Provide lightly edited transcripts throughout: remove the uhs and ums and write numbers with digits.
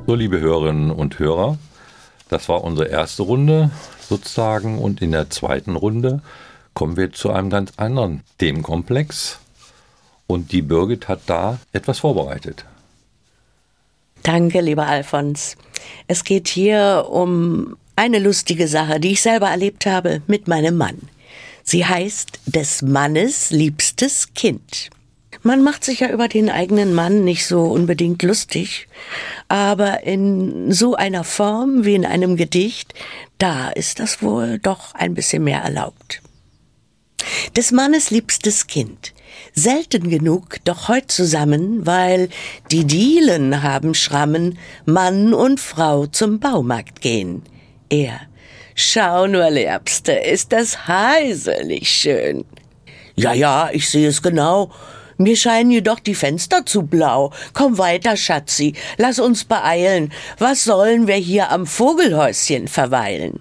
So, liebe Hörerinnen und Hörer, das war unsere erste Runde sozusagen und in der zweiten Runde kommen wir zu einem ganz anderen Themenkomplex und die Birgit hat da etwas vorbereitet. Danke, lieber Alfons. Es geht hier um eine lustige Sache, die ich selber erlebt habe mit meinem Mann. Sie heißt des Mannes liebstes Kind. Man macht sich ja über den eigenen Mann nicht so unbedingt lustig, aber in so einer Form wie in einem Gedicht, da ist das wohl doch ein bisschen mehr erlaubt. Des Mannes liebstes Kind, selten genug, doch heut zusammen, weil die Dielen haben Schrammen, Mann und Frau zum Baumarkt gehen. Er: Schau nur, Liebste, ist das heiselig schön. Ja, ich sehe es genau. Mir scheinen jedoch die Fenster zu blau. Komm weiter, Schatzi, lass uns beeilen. Was sollen wir hier am Vogelhäuschen verweilen?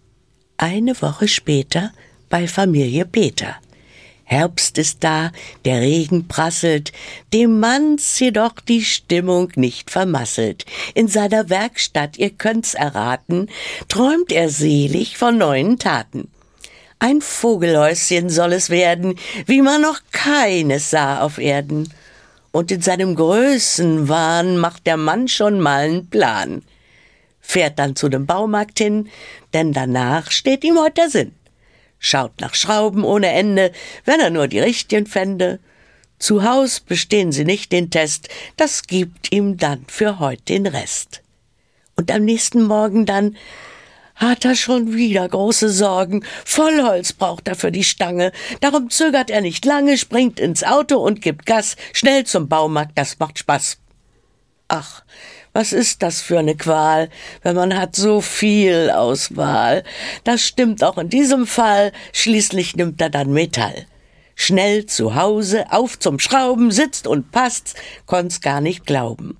Eine Woche später bei Familie Peter. Herbst ist da, der Regen prasselt, dem Manns jedoch die Stimmung nicht vermasselt. In seiner Werkstatt, ihr könnt's erraten, träumt er selig von neuen Taten. Ein Vogelhäuschen soll es werden, wie man noch keines sah auf Erden. Und in seinem Größenwahn macht der Mann schon mal einen Plan. Fährt dann zu dem Baumarkt hin, denn danach steht ihm heut der Sinn. Schaut nach Schrauben ohne Ende, wenn er nur die richtigen fände. Zu Haus bestehen sie nicht den Test, das gibt ihm dann für heut den Rest. Und am nächsten Morgen dann hat er schon wieder große Sorgen. Vollholz braucht er für die Stange. Darum zögert er nicht lange, springt ins Auto und gibt Gas. Schnell zum Baumarkt, das macht Spaß. Ach, was ist das für eine Qual, wenn man hat so viel Auswahl. Das stimmt auch in diesem Fall. Schließlich nimmt er dann Metall. Schnell zu Hause, auf zum Schrauben, sitzt und passt's, konnt's gar nicht glauben.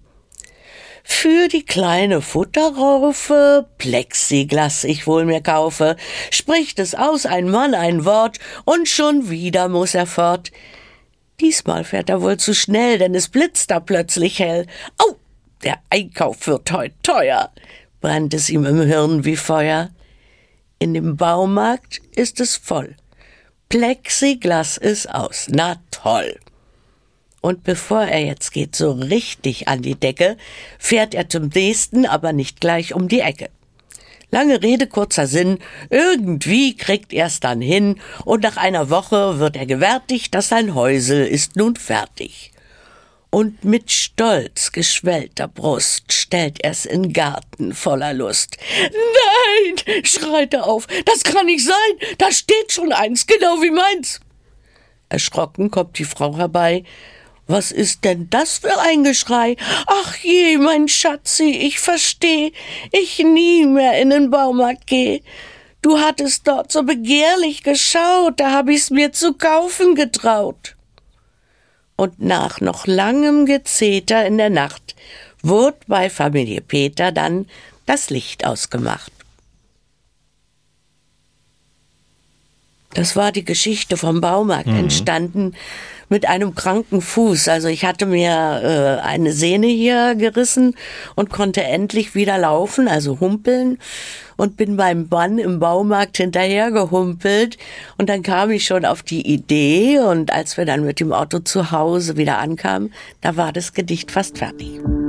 Für die kleine Futterraufe Plexiglas ich wohl mir kaufe, spricht es aus ein Mann ein Wort und schon wieder muss er fort. Diesmal fährt er wohl zu schnell, denn es blitzt da plötzlich hell. Au, der Einkauf wird heut teuer, brennt es ihm im Hirn wie Feuer. In dem Baumarkt ist es voll. Plexiglas ist aus, na toll. Und bevor er jetzt geht so richtig an die Decke, fährt er zum nächsten, aber nicht gleich um die Ecke. Lange Rede, kurzer Sinn, irgendwie kriegt er's dann hin und nach einer Woche wird er gewärtigt, dass sein Häusel ist nun fertig. Und mit stolz geschwellter Brust stellt er's in Garten voller Lust. Nein, schreit er auf, das kann nicht sein, da steht schon eins, genau wie meins. Erschrocken kommt die Frau herbei. Was ist denn das für ein Geschrei? Ach je, mein Schatzi, ich versteh, ich nie mehr in den Baumarkt geh. Du hattest dort so begehrlich geschaut, da hab ich's mir zu kaufen getraut. Und nach noch langem Gezeter in der Nacht wurde bei Familie Peter dann das Licht ausgemacht. Das war die Geschichte vom Baumarkt entstanden mit einem kranken Fuß. Also ich hatte mir eine Sehne hier gerissen und konnte endlich wieder laufen, also humpeln, und bin beim Mann im Baumarkt hinterher gehumpelt und dann kam ich schon auf die Idee und als wir dann mit dem Auto zu Hause wieder ankamen, da war das Gedicht fast fertig.